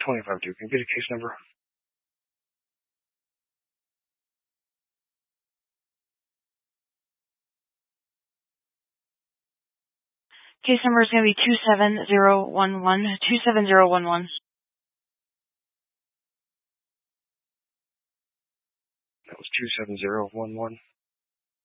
25 Duke. Can you get a case number? Case number is going to be 27011. 27011. That was 27011.